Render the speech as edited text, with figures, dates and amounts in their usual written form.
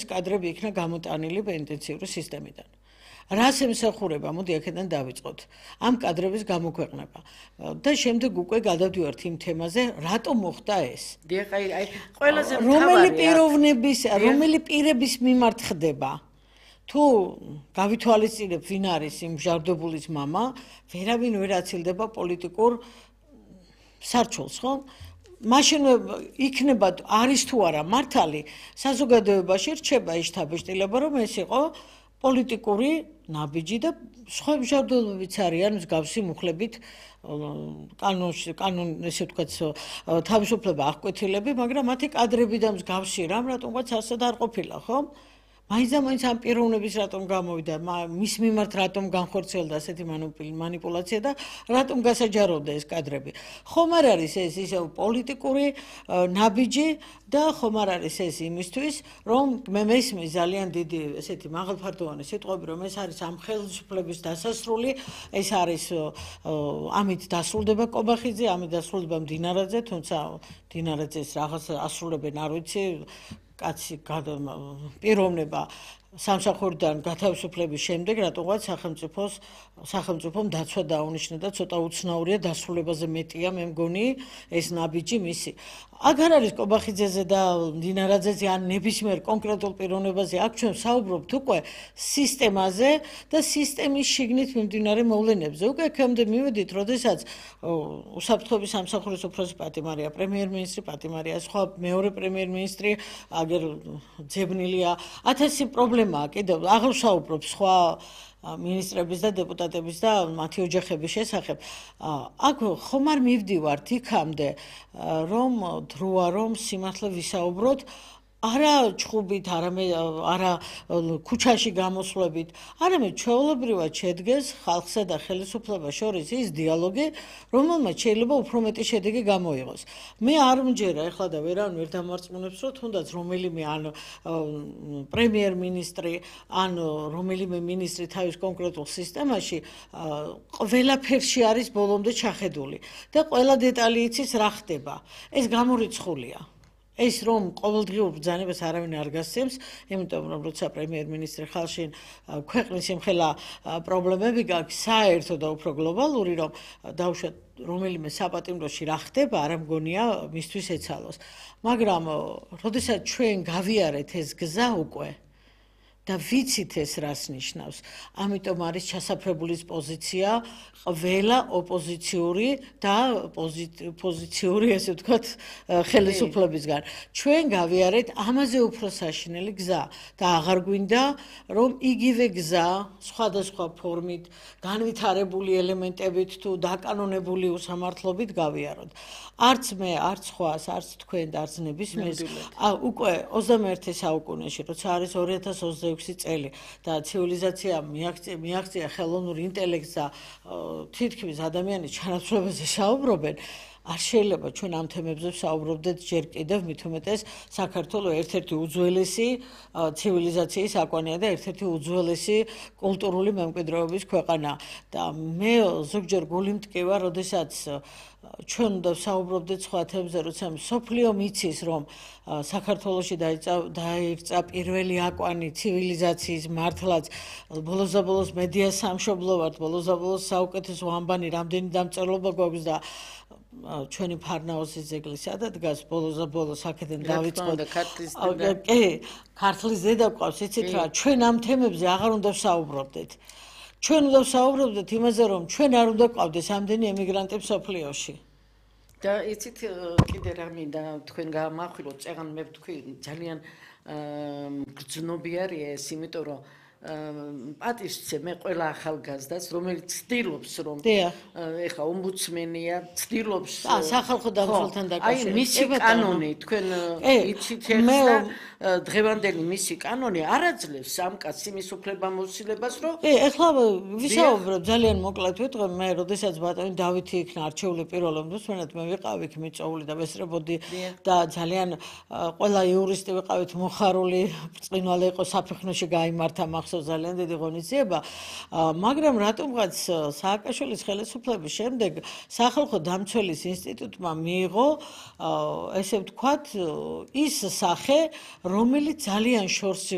კადრები იქნა გამოტანილი პენიტენციური სისტემიდან. რას ემსახურება, მოდი აქედან დავიწყოთ. ამ კადრების გამოქვეყნება. და შემდეგ უკვე გადავდივართ იმ თემაზე, რატომ მოხდა ეს. ყველაზე რომელი პირების მიმართ ხდება. თუ გავითვალისწინებ ვინ არის იმ მჟავდებულის მამა, ვერავინ ვერ აცილდება პოლიტიკურ სარჩულს, ხო? მაშინ იქნება არის თუ არა მართალი, საზოგადოებაში რჩება ის შთაბეჭდილება, რომ ეს იყო პოლიტიკური ნაბიჯი და სხვა მჟავდებლებიც არიან მსგავსი მუხლებით ესე ვთქვათ თავისუფლება აღკვეთილები, მაგრამ მათი კადრები და მსგავსი რამ რატომღაც არსად არ ყოფილა, ხო? მაინც ამ პიროვნების რატომ გამოვიდა, მის მიმართ რატომ განხორციელდა ასეთი მანიპულაცია და რატომ გასაჯაროვდა ეს კადრები. ხომ არ არის ეს ისევ პოლიტიკური ნაბიჯი და ხომ არ არის ეს იმისთვის, რომ მე მესმის ძალიან დიდი ესეთი მაღალფარდოვანი სიტყვები, რომ ეს არის ამ ხელისუფლების დასასრული, ეს არის ამით დასრულდება კობახიძე, ამით დასრულდება მდინარაძე, თუმცა მდინარაძეს რაღაც ასრულებენ არ ვიცი, კაცი პიროვნება სამსახურიდან გათავისუფლების შემდეგ რატომღაც სახელმწიფომ დაცვა დაუნიშნა და ცოტა უცნაურია დასრულებაზე მეტია მე მგონი ეს ნაბიჯი მისი. აქ არ არის კობახიძეზე და მდინარაძეზე ან ნებისმიერ კონკრეტულ პიროვნებაზე, აქ ჩვენ საუბრობთ უკვე სისტემაზე და სისტემის შიგნით მიმდინარე მოვლენებზე. უკვე აქამდე მივედით, როდესაც უსაფრთხოების სამსახურის უფროსი პატიმარია, პრემიერ-მინისტრი პატიმარია, სხვა მეორე პრემიერ-მინისტრი აგერ ძებნილია. 1000 პრობლემაა კიდევ აღარ ვსაუბრობ სხვა მინისტრების და დეპუტატების და მათი ოჯახების შესახებ. აქ ხომ არ მივდივართ იქამდე, რომ დროა რომ სიმართლე ვისაუბროთ, არა ჩხუბით, არა ქუჩაში გამოსვლებით, არამედ ჩვეულებრივად შედგეს ხალხსა და ხელისუფლებას შორის ის დიალოგი, რომელმაც შეიძლება უფრო მეტი შედეგი გამოიღოს. მე არ მჯერა ეხლა და ვერავინ ვერ დამარწმუნებს, რომ თუნდაც რომელიმე ან პრემიერ-მინისტრი, ან რომელიმე მინისტრი თავის კონკრეტულ სისტემაში ყველაფერში არის ბოლომდე ჩახედული და ყველა დეტალი იცის რა ხდება. ეს გამორიცხულია. ეს რომ ყოველდღიურ ბრძანებას არავინ არ გასცემს, იმიტომ რომ როცა პრემიერ-მინისტრი ხალხში ქვეყნის იმხელა პრობლემები გაქვს, საერთო და უფრო გლობალური, რომ დავუშვათ რომელიმე საპატიმროში რა ხდება, არ მგონია მისთვის ეცალოს. მაგრამ როდესაც ჩვენ გავიარეთ ეს გზა უკვე და ვიცით ეს რას ნიშნავს. ამიტომ არის ჩასაფრებულის პოზიცია ყველა ოპოზიციური და პოზიციური, ესე ვთქვათ, ხელისუფლებისგან. ჩვენ გავიარეთ ამაზე უფრო საშინელი გზა და აღარ გვინდა, რომ იგივე გზა სხვადასხვა ფორმით, განვითარებული ელემენტებით თუ დაკანონებული უსამართლობით გავიაროთ. არც მე, არც სხვას, არც თქვენ და არც ნებისმიერს უკვე 21 საუკუნეში, როცა არის 2026 წელი და ცივილიზაცია მიაღწია ხელოვნურ ინტელექტს და თითქმის ადამიანის ჩანაცვლებაზე საუბრობენ, არ შეიძლება ჩვენ ამ თემებზე ვსაუბრობდეთ ჯერ კიდევ, მით უმეტეს საქართველოს ერთ-ერთი უძველესი ცივილიზაციის აკვანია და ერთ-ერთი უძველესი კულტურული მემკვიდრეობის ქვეყანა და მე ზოგჯერ გული მტკივა, როდესაც ჩვენ უნდა ვსაუბრობდეთ სხვა თემებზე, როცა მსოფლიო მიცის, რომ საქართველოში დაირწა პირველი აკვანი ცივილიზაციის მართლაც, ბოლოს მედია სამშობლო ვართ, ბოლოს საუკეთესო ამბანი, რამდენი დამწერლობა გვაქვს და ჩვენი ფარნაოზის ძეგლი სადაც დგას ბოლოს აქედან დავიწყოთ. ქართლის დედა გვყავს, იცით რა, ჩვენ ამ თემებზე აღარ უნდა ვსაუბრობდეთ. ჩვენ უნდა ვსაუბრობდეთ იმაზე, რომ ჩვენ არ უნდა გვყავდეს ამდენი ემიგრანტი მსოფლიოში. და იცით კიდე რა მინდა თქვენ გამახვილოთ, წეგან მე ვთქვი ძალიან გრძნობიარია ეს, იმიტომ რომ პატივსცემ მე ყველა ახალგაზრდას, რომელიც ცდილობს რომ ეხა ომბუდსმენია, ცდილობს სახალხო დამცველთან დაკავშირებით. აი მისი კანონი, თქვენ იცით ეხლა დღევანდელი მისი კანონი არ აძლევს ამ კაცს იმის უფლებამოსილებას, რომ ეხლა ვისაუბრებ ძალიან მოკლედ ვიტყვი, მე როდესაც ბატონი დავითი იქნა არჩეული პირველ ომბუდსმენად, მე ვიყავი იქ მიწვეული და ვესწრებოდი და ძალიან ყველა იურისტი ვიყავით მოხარული, ბრწყინვალე იყო საფეხნოში გაიმართა ძალიან დიდი ღონისძიება, მაგრამ რატომღაც სააკაშვილის ხელისუფლების შემდეგ სახალხო დამცველის ინსტიტუტმა მიიღო, ესე ვთქვათ, ის სახე, რომელიც ძალიან შორს